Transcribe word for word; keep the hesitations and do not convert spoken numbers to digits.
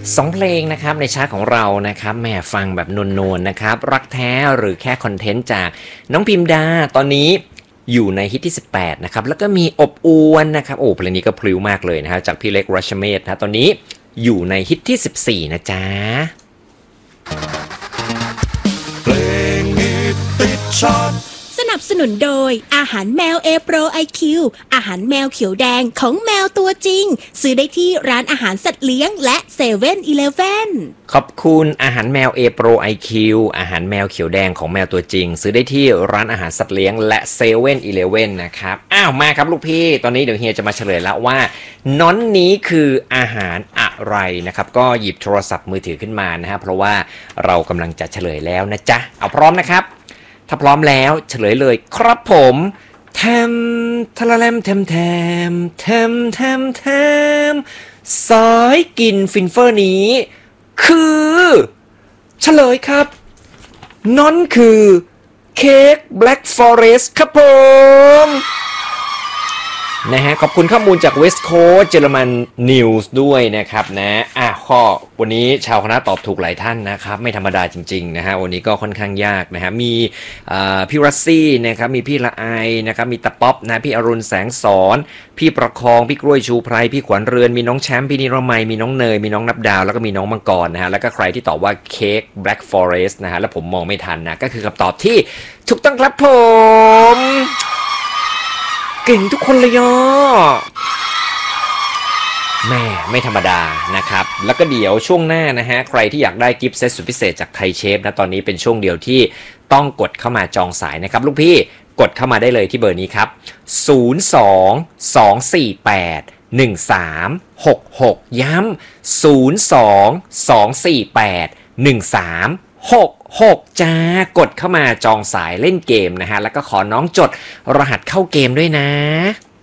สองเพลงนะครับในชาร์ตของเรานะครับแหมฟังแบบนวลๆนะครับรักแท้หรือแค่คอนเทนต์จากน้องพิมดาตอนนี้อยู่ในฮิตที่สิบแปดนะครับแล้วก็มีอบอวนนะครับโอ้เพลงนี้ก็พลิ้วมากเลยนะครับจากพี่เล็กรัชเมศนะตอนนี้อยู่ในฮิตที่สิบสี่นะจ๊ะเพลงฮิตติดชาร์ตสนับสนุนโดยอาหารแมว A Pro ไอ คิว อาหารแมวเขียวแดงของแมวตัวจริงซื้อได้ที่ร้านอาหารสัตว์เลี้ยงและเซเว่นอีเลฟเว่นขอบคุณอาหารแมว A Pro ไอ คิว อาหารแมวเขียวแดงของแมวตัวจริงซื้อได้ที่ร้านอาหารสัตว์เลี้ยงและเซเว่นอีเลฟเว่นนะครับอ้าวมาครับลูกพี่ตอนนี้เดี๋ยวเฮียจะมาเฉลยแล้วว่าน้อนนี้คืออาหารอะไรนะครับก็หยิบโทรศัพท์มือถือขึ้นมานะฮะเพราะว่าเรากำลังจะเฉลยแล้วนะจ๊ะเอาพร้อมนะครับถ้าพร้อมแล้วเฉลยเลยครับผมแทมทะละแลมแทมแทมแทมแทมแทมสายกินฟินเฟอร์นี้คือเฉลยครับนั่นคือเค้ก Black Forest ครับผมนะฮะขอบคุณข้อมูลจาก West Coast เยอรมัน News ด้วยนะครับนะอ่ะข้อวันนี้ชาวคณะตอบถูกหลายท่านนะครับไม่ธรรมดาจริงๆนะฮะวันนี้ก็ค่อนข้างยากนะฮะมีพี่รัสซี่นะครับมีพี่ละไอนะครับมีตะป๊อปนะพี่อรุณแสงสอนพี่ประคองพี่กล้วยชูไพรพี่ขวัญเรือนมีน้องแชมป์พี่นิรมัยมีน้องเนยมีน้องนับดาวแล้วก็มีน้องมังกรนะฮะแล้วก็ใครที่ตอบว่าเค้ก Black Forest นะฮะแล้วผมมองไม่ทันนะก็คือคำตอบที่ถูกต้องครับผมเก่งทุกคนเลยย่อแม่ไม่ธรรมดานะครับแล้วก็เดี๋ยวช่วงหน้านะฮะใครที่อยากได้กิฟต์เซตสุดพิเศษจากไทยเชฟนะตอนนี้เป็นช่วงเดียวที่ต้องกดเข้ามาจองสายนะครับลูกพี่กดเข้ามาได้เลยที่เบอร์นี้ครับศูนย์ สอง สอง สี่ แปด หนึ่ง สาม หก หกย้ำศูนย์ สอง สอง สี่ แปด หนึ่ง สาม หก หกจ้ากดเข้ามาจองสายเล่นเกมนะฮะแล้วก็ขอน้องจดรหัสเข้าเกมด้วยนะ